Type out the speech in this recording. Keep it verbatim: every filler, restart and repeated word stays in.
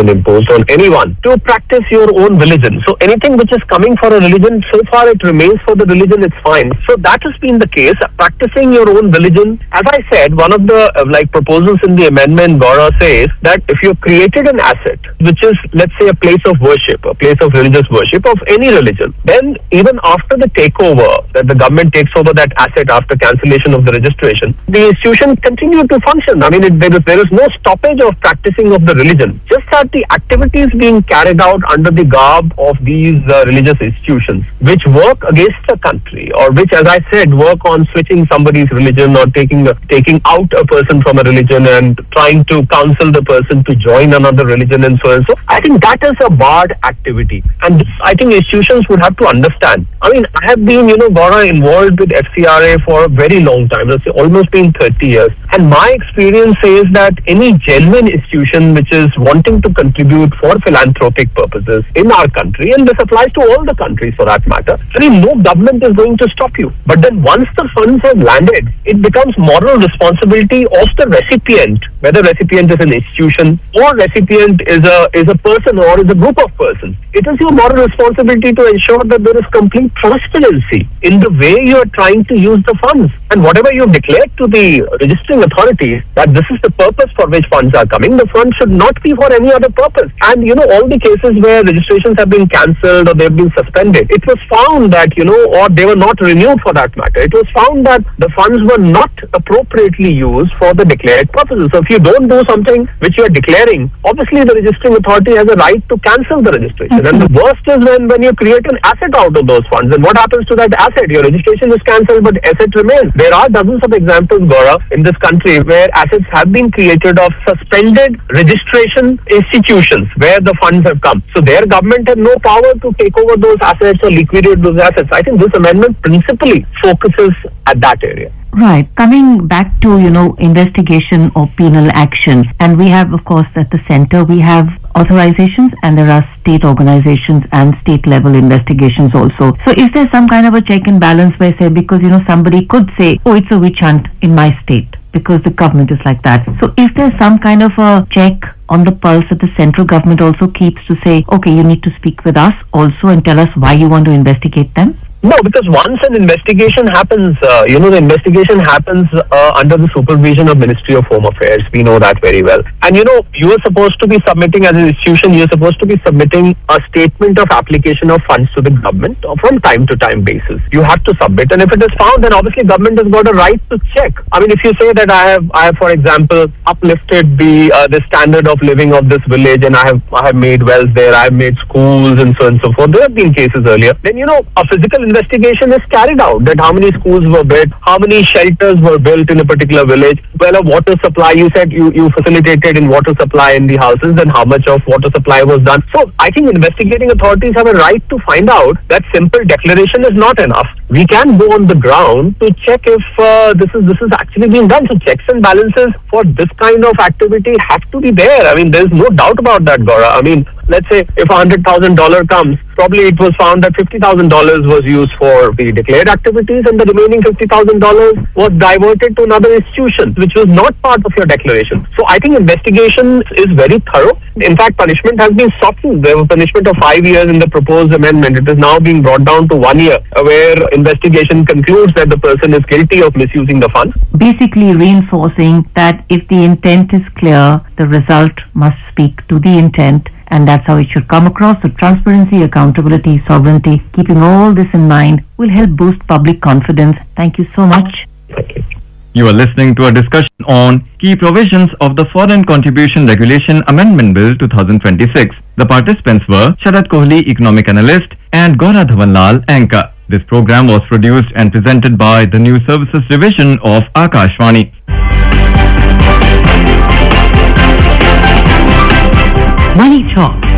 been imposed on anyone to practice your own religion. So anything which is coming for a religion, so far it remains for the religion, it's fine. So that has been the case. Practicing your own religion, as I said, one of the uh, like proposals in the amendment, Gaurav, says that if you've created an asset, which is, let's say, a place of worship, a place of religious worship of any religion, then even after the takeover, that the government takes over that asset after cancellation of the registration, the institution continue to function. I mean, it, there, is, there is no stoppage of practicing of the religion, just that the activities being carried out under the garb of these uh, religious institutions, which work against the country, or which, as I said, work on switching somebody's religion or taking uh, taking out a person from a religion and trying to counsel the person to join another religion and so on. So I think that is a barred activity, and this, I think institutions would have to understand. I mean, I have been, you know, Gaurav, involved with F C R A for a very long time. It's almost been thirty years, and my experience says that any genuine institution which is wanting to contribute for philanthropic purposes in our country, and this applies to all the countries for that matter, I mean, no government is going to stop you. But then once the funds have landed, it becomes moral responsibility of the recipient, whether recipient is an institution or recipient is a is a person or is a group of persons. It is your moral responsibility to ensure that there is complete transparency in the way you are trying to use the funds. And whatever you declare to the registering authorities that this is the purpose for which funds are coming, the funds should not be for any other purpose. And you know, all the cases where registrations have been cancelled or they've been suspended, it was found that, you know, or they were not renewed for that matter, it was found that the funds were not appropriately used for the declared purposes. So if you don't do something which you are declaring, obviously the registering authority has a right to cancel the registration. Mm-hmm. And the worst is when, when you create an asset out of those funds. And what happens to that asset? Your registration is cancelled, but asset remains. There are dozens of examples, Gaurav, in this country where assets have been created of suspended registration institutions where the funds have come. So their government had no power to take over those assets or liquidate those assets. I think this amendment principally focuses at that area. Right. Coming back to, you know, investigation or penal action, and we have, of course, at the center, we have authorizations and there are state organizations and state level investigations also. So is there some kind of a check and balance where, say, because, you know, somebody could say, oh, it's a witch hunt in my state because the government is like that. So is there some kind of a check on the pulse that the central government also keeps to say, okay, you need to speak with us also and tell us why you want to investigate them? No, because once an investigation happens, uh, you know, the investigation happens uh, under the supervision of Ministry of Home Affairs. We know that very well. And, you know, you are supposed to be submitting, as an institution, you are supposed to be submitting a statement of application of funds to the government from time to time basis. You have to submit. And if it is found, then obviously government has got a right to check. I mean, if you say that I have, I have, for example, uplifted the uh, the standard of living of this village and I have, I have made wells there, I have made schools and so on and so forth. There have been cases earlier. Then, you know, a physical investigation is carried out, that how many schools were built, how many shelters were built in a particular village, well, a water supply, you said you, you facilitated in water supply in the houses, then how much of water supply was done. So I think investigating authorities have a right to find out that simple declaration is not enough. We can go on the ground to check if uh, this is this is actually being done. So checks and balances for this kind of activity have to be there. I mean, there is no doubt about that, Gaurav. I mean, let's say if one hundred thousand dollars comes, probably it was found that fifty thousand dollars was used for the declared activities and the remaining fifty thousand dollars was diverted to another institution, which was not part of your declaration. So I think investigation is very thorough. In fact, punishment has been softened. There was punishment of five years in the proposed amendment. It is now being brought down to one year, where investigation concludes that the person is guilty of misusing the funds. Basically reinforcing that if the intent is clear, the result must speak to the intent. And that's how it should come across. So transparency, accountability, sovereignty, keeping all this in mind will help boost public confidence. Thank you so much. Thank you. You are listening to a discussion on key provisions of the Foreign Contribution Regulation Amendment Bill twenty twenty-six. The participants were Sharad Kohli, economic analyst, and Gaurav Dhawanlal, anchor. This program was produced and presented by the News Services Division of Akashvani. Money Talk.